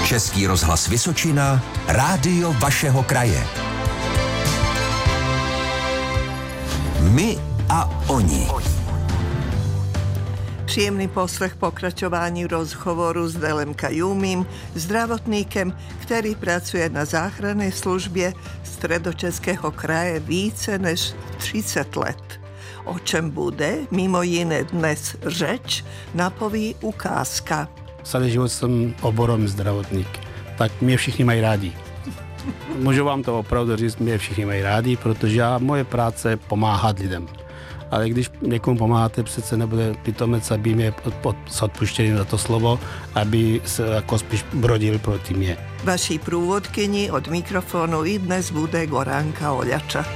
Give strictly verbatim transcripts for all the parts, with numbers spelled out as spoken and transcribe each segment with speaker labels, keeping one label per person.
Speaker 1: Český rozhlas Vysočina, rádio vašeho kraje. My a oni.
Speaker 2: Příjemný poslech pokračování rozhovoru s Delem Kajumím, zdravotníkem, který pracuje na záchranné službě Středočeského kraje více než třicet let. O čem bude mimo jiné dnes řeč, napoví ukázka.
Speaker 3: Celý život jsem oborom zdravotník, tak mě všichni mají rádi. Můžu vám to opravdu říct, mě všichni mají rádi, protože já, moje práce je pomáhat lidem. Ale když někomu pomáháte, přece nebude pitomec, aby mě pod, s odpuštěním za to slovo, aby se jako spíš brodil proti mě.
Speaker 2: Vaší průvodkyni od mikrofonu i dnes bude Goranka Oljača.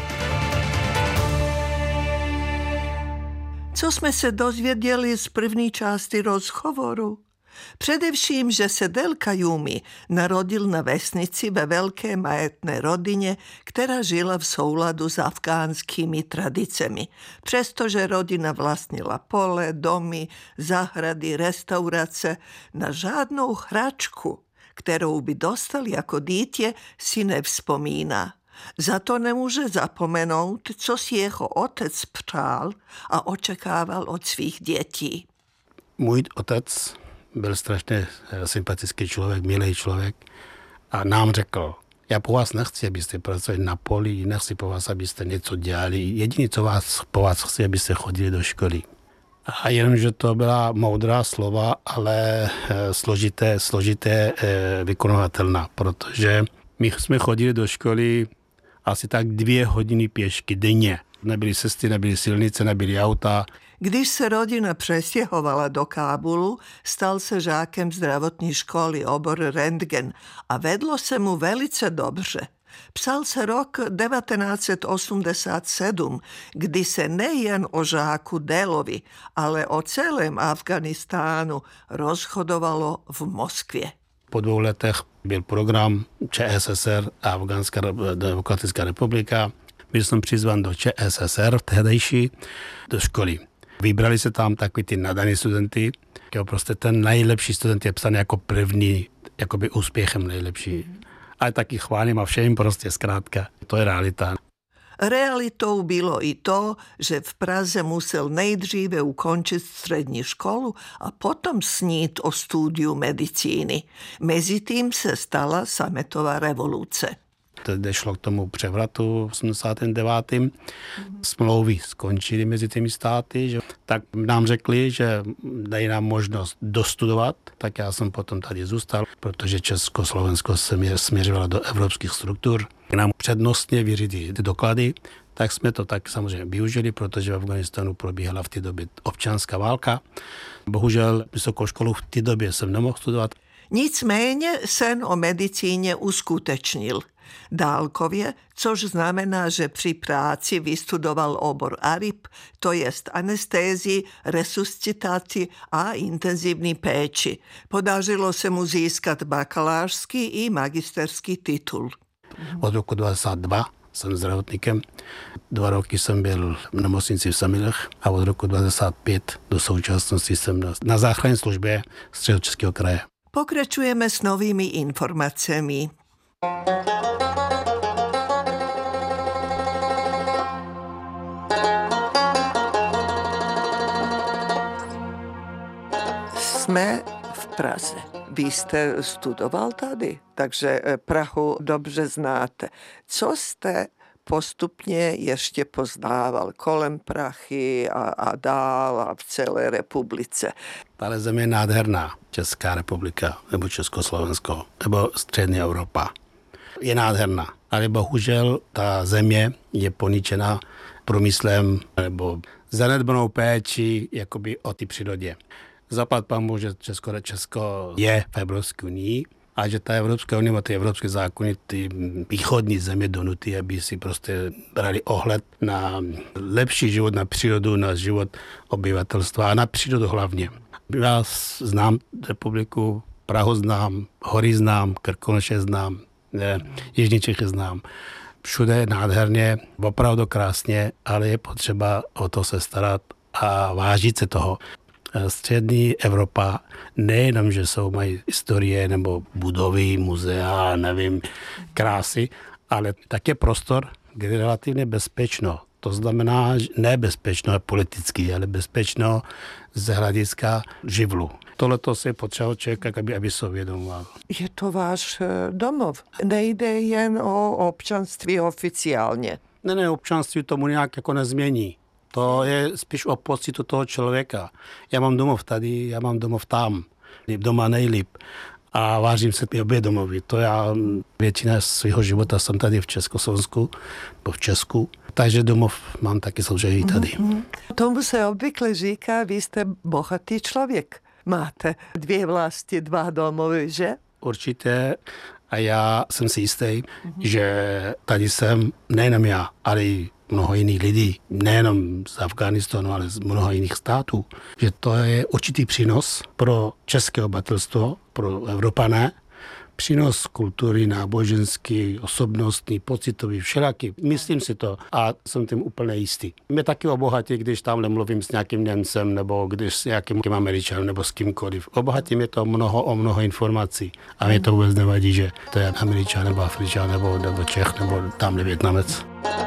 Speaker 2: Co jsme se dozvěděli z první části rozhovoru? Především, že se Del Kajumi narodil na vesnici ve velké majetné rodině, která žila v souladu s afgánskými tradicemi. Přestože rodina vlastnila pole, domy, zahrady, restaurace, na žádnou hračku, kterou by dostal jako dítě, si nevzpomíná. Za to nemůže zapomenout, co si jeho otec přál a očekával od svých dětí.
Speaker 3: Můj otec byl strašně sympatický člověk, milý člověk a nám řekl, já po vás nechci, abyste pracovali na poli, nechci po vás, abyste něco dělali. Jediné, co vás, po vás chci, abyste chodili do školy. A jenomže to byla moudrá slova, ale složité, složité vykonavatelná, protože my jsme chodili do školy asi tak dvě hodiny pěšky denně. Nebyly cesty, nebyly silnice, nebyly auta.
Speaker 2: Když se rodina přestěhovala do Kábulu, stal se žákem zdravotní školy obor rentgen a vedlo se mu velice dobře. Psal se rok devatenáct osmdesát sedm, kdy se nejen o žáku Delovi, ale o celém Afganistánu rozhodovalo v Moskvě.
Speaker 3: Po dvou letech byl program ČSSR a Afgánská demokratická republika. Byl jsem přizván do ČSSR v tehdejší do školy. Vybrali se tam takový ty nadaný studenty. Prostě ten nejlepší student je psaný jako první, jakoby úspěchem nejlepší. Ale taky chválím a všem prostě zkrátka. To je realita.
Speaker 2: Realitou bylo i to, že v Praze musel nejdříve ukončit střední školu a potom snít o studiu medicíny. Mezitím se stala sametová revoluce.
Speaker 3: Tedy šlo k tomu převratu v osmdesátém devátém Smlouvy skončily mezi těmi státy, že tak nám řekli, že dají nám možnost dostudovat, tak já jsem potom tady zůstal, protože Československo se směřovalo do evropských struktur. Nám přednostně vyřídili ty doklady, tak jsme to tak samozřejmě využili, protože v Afghánistánu probíhala v té době občanská válka. Bohužel vysokou školu v té době jsem nemohl studovat.
Speaker 2: Nicméně sen o medicíně uskutečnil. Dálkově, což znamená, že při práci vystudoval obor A R I P, to jest anestézii, resuscitaci a intenzivní péči. Podařilo se mu získat bakalářský i magisterský titul.
Speaker 3: Od roku dvacet dva jsem zdravotníkem, dva roky jsem byl v nemocnici v Semilech a od roku dvacet pět do současnosti jsem na, na záchranné službě Středočeského kraje.
Speaker 2: Pokračujeme s novými informacemi. Jsme v Praze. Vy jste studoval tady, takže Prahu dobře znáte. Co jste postupně ještě poznával kolem Prahy a, a dál a v celé republice?
Speaker 3: Tahle země je nádherná. Česká republika, nebo Československo, nebo střední Evropa. Je nádherná, ale bohužel ta země je poničena průmyslem nebo zanedbanou péči jakoby o ty přírodě. Zaplať pánbůh, že Česko, Česko je v Evropské unii a že ta Evropská unie a ty evropské zákony ty východní země donutí, aby si prostě brali ohled na lepší život, na přírodu, na život obyvatelstva a na přírodu hlavně. Já znám republiku, Prahu znám, hory znám, Krkonoše znám, Jižní Čechy znám. Všude je nádherně, opravdu krásně, ale je potřeba o to se starat a vážit se toho. Střední Evropa nejenom, že jsou mají historie nebo budovy, muzea, nevím, krásy, ale také prostor, kde je relativně bezpečno. To znamená nebezpečno politicky, ale bezpečno z hlediska živlu. Tohleto se potřeba člověk, aby, aby se uvědomoval.
Speaker 2: Je to váš domov. Nejde jen o občanství oficiálně.
Speaker 3: Ne, ne, občanství tomu nějak jako nezmění. To je spíš o pocitu toho člověka. Já mám domov tady, já mám domov tam. Doma nejlíp. A vážím se ty obě domovy. To já většina svého života jsem tady v Československu, nebo v Česku. Takže domov mám taky samozřejmě tady.
Speaker 2: Mm-hmm. Tomu se obvykle říká, vy jste bohatý člověk. Máte dvě vlasti, dva domovy, že?
Speaker 3: Určitě. A já jsem si jistý, mm-hmm. že tady jsem nejenom já, ale i mnoho jiných lidí, nejenom z Afghánistánu, ale z mnoha jiných států, že to je určitý přínos pro české obyvatelstvo, pro Evropané, přínos kultury, náboženský, osobnostní, pocitový, všelaký. Myslím si to a jsem tím úplně jistý. Mě taky obohatí, když tam nemluvím s nějakým Němcem, nebo když s nějakým Američanem, nebo s kýmkoliv. Obohatí mě to mnoho o mnoho informací. A mě to vůbec nevadí, že to je Američan, nebo Afričan, nebo, nebo Čech, nebo tamhle Vietnamec.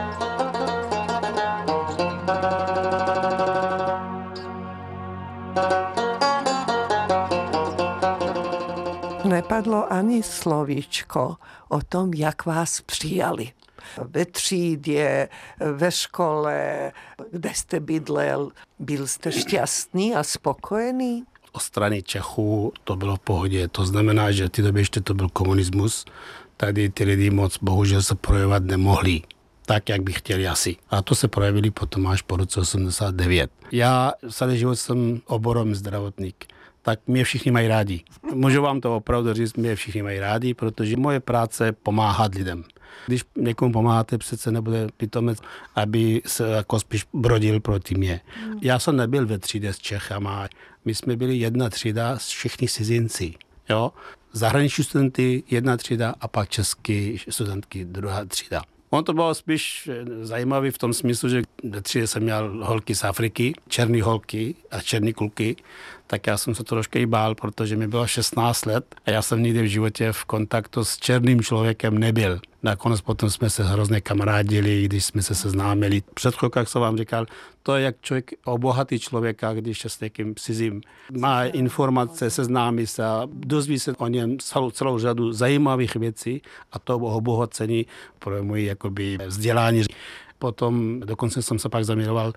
Speaker 2: Nepadlo ani slovíčko o tom, jak vás přijali. Ve třídě, ve škole, kde jste bydlel, byl jste šťastný a spokojený?
Speaker 3: O strany Čechů to bylo v pohodě. To znamená, že v té době ještě to byl komunismus. Tady ty lidi moc bohužel se projevovat nemohli. Tak, jak by chtěli asi. A to se projevili potom až po roce osmdesát devět. Já celý život jsem oborom zdravotník. Tak mě všichni mají rádi. Můžu vám to opravdu říct, mě všichni mají rádi, protože moje práce je pomáhat lidem. Když někomu pomáháte, přece nebude pitomec, aby se jako spíš brodil proti mě. Já jsem nebyl ve třídě s Čechama. My jsme byli jedna třída s všichni cizinci. Jo? Zahraniční studenty jedna třída a pak český studentky druhá třída. On to bylo spíš zajímavý v tom smyslu, že ve třídě jsem měl holky z Afriky, černý holky a černý kluky, tak já jsem se trošku i bál, protože mi bylo šestnáct let a já jsem nikdy v životě v kontaktu s černým člověkem nebyl. Nakonec potom jsme se hrozně kamarádili, když jsme se seznámili. Před chvilkou, jak jsem vám říkal, to je jak člověk obohatý člověka, když je s někým cizím. Má informace, seznámí se, dozví se o něm celou, celou řadu zajímavých věcí a to obohacení pro můj jakoby vzdělání. Potom dokonce jsem se pak zamiloval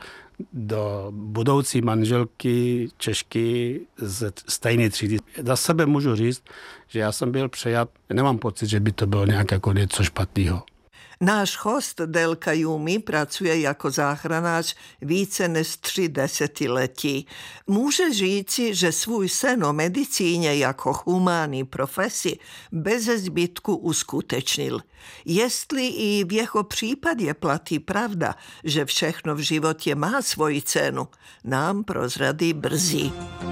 Speaker 3: do budoucí manželky Češky z stejné třídy. Za sebe můžu říct, že já jsem byl přejat, nemám pocit, že by to bylo nějak jako něco špatného.
Speaker 2: Náš host Delka Jumi pracuje jako záchranář více než tři desetiletí. Může říci, že svůj sen o medicíně jako humánní profesi bez zbytku uskutečnil. Jestli i v jeho případě platí pravda, že všechno v životě má svoji cenu, nám prozradí brzy.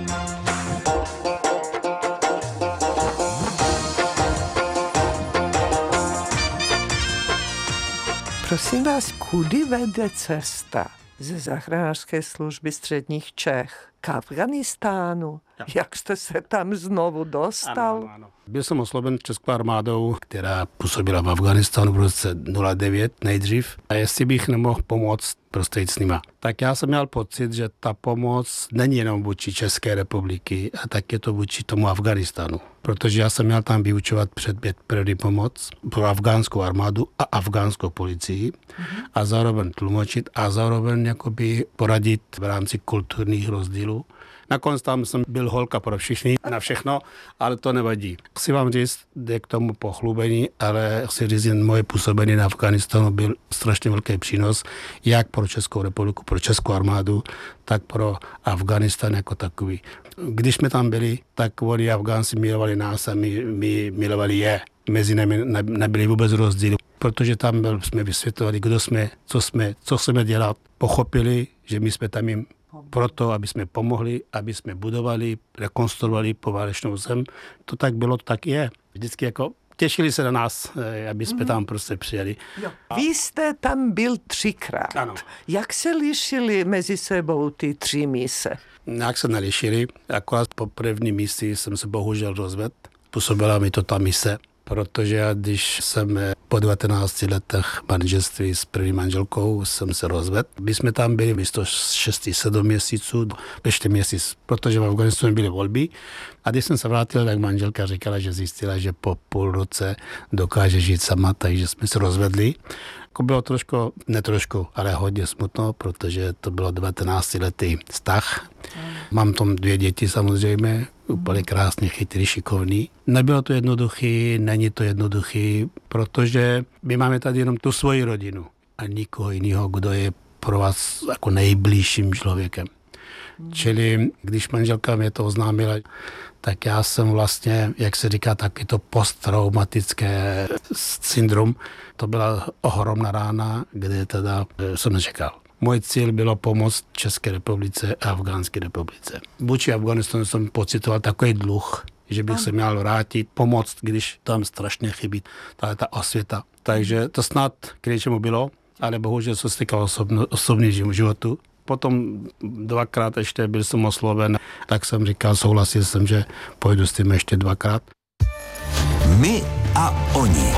Speaker 2: Prosím vás, kudy vede cesta ze záchranářské služby středních Čech k Afghánistánu? Ja. Jak jste se tam znovu dostal?
Speaker 3: Ano, ano. Byl jsem osloven českou armádou, která působila v Afghánistánu v roce nula devět nejdřív. A jestli bych nemohl pomoct prostě s nima. Tak já jsem měl pocit, že ta pomoc není jenom vůči České republiky, a tak je to vůči tomu Afghánistánu. Protože já jsem měl tam vyučovat předmět první pomoc pro afgánskou armádu a afgánskou policii mm-hmm. a zároveň tlumočit a zároveň jakoby poradit v rámci kulturních rozdílů. Nakonec tam jsem byl holka pro všichni, na všechno, ale to nevadí. Chci vám říct, jde k tomu pochlubení, ale chci říct, jen moje působení na Afghánistánu byl strašně velký přínos, jak pro Českou republiku, pro Českou armádu, tak pro Afghánistán jako takový. Když jsme tam byli, tak oni Afgánci milovali nás a my, my milovali je. Mezi námi nebyly vůbec rozdíly, protože tam byl, jsme vysvětlovali, kdo jsme, co jsme, co chceme dělat. Pochopili, že my jsme tam jim proto, aby jsme pomohli, aby jsme budovali, rekonstruovali poválečnou zem. To tak bylo, to tak je. Vždycky jako Těšili se na nás, aby jsme tam prostě přijeli.
Speaker 2: Jo. Vy jste tam byl třikrát.
Speaker 3: Ano.
Speaker 2: Jak se lišili mezi sebou ty tři mise?
Speaker 3: Jak se nelišili, akorát po první misi jsem se bohužel rozvedl. Působila mi to ta mise, protože já, když jsem po devatenácti letech manželství s první manželkou jsem se rozvedl. My jsme tam byli místo šest sedm měsíců, ještě měsíc, protože v Afghánistánu byly volby. A když jsem se vrátil, tak manželka říkala, že zjistila, že po půl roce dokáže žít sama, takže jsme se rozvedli. Jako bylo trošku, ne trošku, ale hodně smutno, protože to bylo devatenáctiletý vztah. Mám tam dvě děti samozřejmě, úplně krásně, chytrý, šikovný. Nebylo to jednoduchý, není to jednoduchý, protože my máme tady jenom tu svoji rodinu a nikoho jiného, kdo je pro vás jako nejbližším člověkem. Hmm. Čili když manželka mě to oznámila, tak já jsem vlastně, jak se říká, taky to posttraumatické syndrom. To byla ohromná rána, kde teda jsem nečekal. Můj cíl bylo pomoct České republice a Afgánské republice. Vůči Afghánistánu jsem pocitoval takový dluh, že bych se měl vrátit, pomoct, když tam strašně chybí ta, ta osvěta. Takže to snad k něčemu bylo, ale bohužel se stýkalo osobno, osobní životu. Potom dvakrát ještě byl jsem osloven, tak jsem říkal, souhlasil jsem, že pojdu s tím ještě dvakrát.
Speaker 1: My a oni.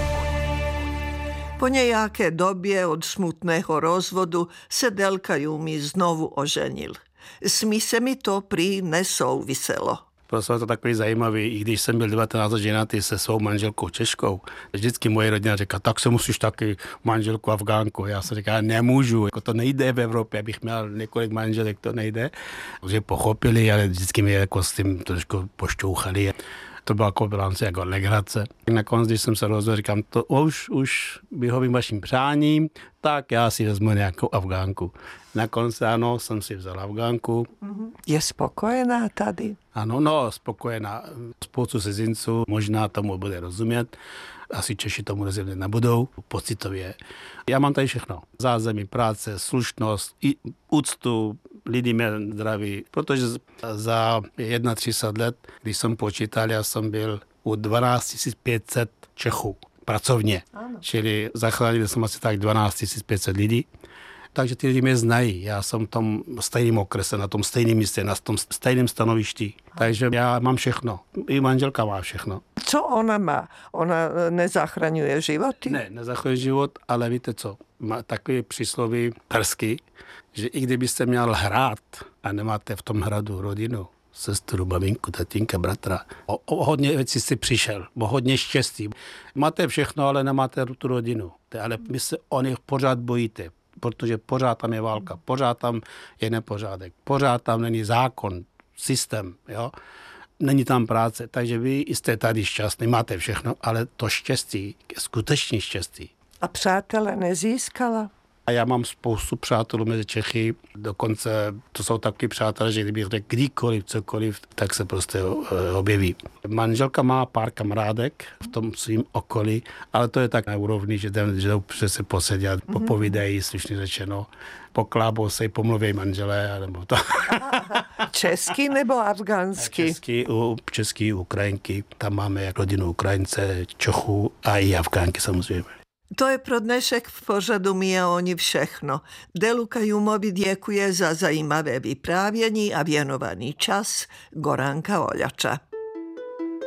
Speaker 2: Po nějaké době od smutného rozvodu se Delka Jumi znovu oženil. S misemi to prý nesouviselo.
Speaker 3: Prostě je to takový zajímavý, i když jsem byl devatenáct let ženatý se svou manželkou Češkou, vždycky moje rodina říká, tak se musíš taky manželku Afgánku. Já jsem říkal, nemůžu, jako to nejde v Evropě, abych měl několik manželek, to nejde. Že pochopili, ale vždycky mě jako s tím trošku pošťouchali. To byla jako bilance jako legrace. Nakonec, když jsem se rozhodl, říkám, to už, už vyhovím vašim přáním, tak já si vezmu nějakou Afgánku. Nakonec ano, jsem si vzal Afgánku.
Speaker 2: Je spokojená tady?
Speaker 3: Ano, no, spokojená. Spoustu cizinců možná tomu bude rozumět. Asi Češi tomu rozumět nebudou, pocitově. Já mám tady všechno. Zázemí, práce, slušnost, i úctu, lidi mě zdraví. Protože za třicet jedna let, když jsem počítal, já jsem byl u dvanáct tisíc pět set Čechů pracovně. Ano. Čili zachránil jsem asi tak dvanáct tisíc pět set lidí. Takže ty lidi mě znají. Já jsem v tom stejném okrese, na tom stejném místě, na tom stejném stanovišti. Takže já mám všechno. I manželka má všechno.
Speaker 2: Co ona má? Ona nezachraňuje životy?
Speaker 3: Ne, nezachraňuje život, ale víte co? Má takový přísloví persky, že i kdybyste měl hrát a nemáte v tom hradu rodinu, sestru, babinku, tatínka, bratra. O, o hodně věcí jsi přišel, o hodně štěstí. Máte všechno, ale nemáte tu rodinu. Ale my se o nich pořád bojíte, protože pořád tam je válka, pořád tam je nepořádek, pořád tam není zákon, systém, jo. Není tam práce, takže vy jste tady šťastný, máte všechno, ale to štěstí je skutečně štěstí.
Speaker 2: A přátele nezískala?
Speaker 3: A já mám spoustu přátelů mezi Čechy, dokonce to jsou taky přátelé, že kdybych řekl kdykoliv, cokoliv, tak se prostě objeví. Manželka má pár kamarádek v tom svým okolí, ale to je tak na úrovni, že jdou přece posedět, mm-hmm. popovídají, slušně řečeno, poklábou se, pomluvějí manželé, nebo to.
Speaker 2: Český nebo afgánský?
Speaker 3: Český, český, Ukrajinky, tam máme jak rodinu Ukrajince, Čechů a i Afgánky samozřejmě.
Speaker 2: To je pro dnešek v pořadu My a oni všechno. Deluka Jumovi děkuje za zajímavé vyprávění a věnovaný čas. Goranka Oljača.